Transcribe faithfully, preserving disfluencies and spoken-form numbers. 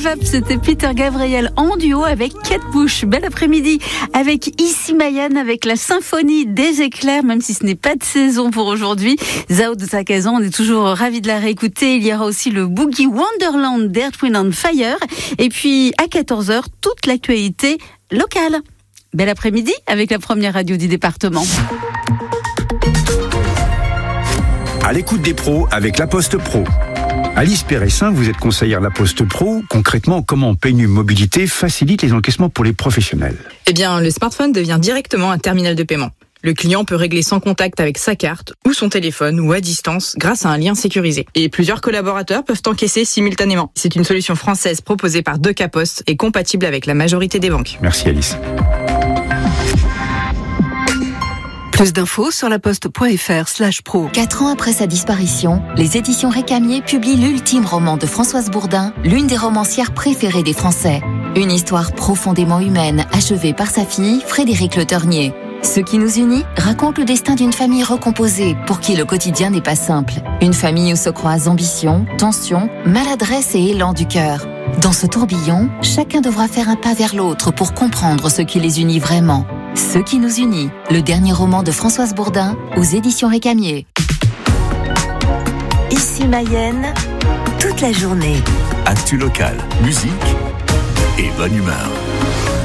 Drive Up, c'était Peter Gabriel en duo avec Kate Bush. Bel après-midi avec Issy Mayenne, avec la symphonie des éclairs, même si ce n'est pas de saison pour aujourd'hui. Zao de Sakazan, on est toujours ravis de la réécouter. Il y aura aussi le Boogie Wonderland d'Earth, Wind and Fire. Et puis à quatorze heures, toute l'actualité locale. Bel après-midi avec la première radio du département. À l'écoute des pros avec La Poste Pro. Alice Péressin, vous êtes conseillère La Poste Pro. Concrètement, comment P N U Mobilité facilite les encaissements pour les professionnels ? Eh bien, le smartphone devient directement un terminal de paiement. Le client peut régler sans contact avec sa carte ou son téléphone ou à distance grâce à un lien sécurisé. Et plusieurs collaborateurs peuvent encaisser simultanément. C'est une solution française proposée par Deux K Post et compatible avec la majorité des banques. Merci Alice. Plus d'infos sur laposte.fr slash pro. Quatre ans après sa disparition, les éditions Récamier publient l'ultime roman de Françoise Bourdin, l'une des romancières préférées des Français. Une histoire profondément humaine, achevée par sa fille, Frédérique Le Ternier. Ce qui nous unit raconte le destin d'une famille recomposée, pour qui le quotidien n'est pas simple. Une famille où se croisent ambition, tension, maladresse et élan du cœur. Dans ce tourbillon, chacun devra faire un pas vers l'autre pour comprendre ce qui les unit vraiment. Ce qui nous unit, le dernier roman de Françoise Bourdin aux éditions Récamier. Issy Mayenne, toute la journée. Actu local, musique et bonne humeur.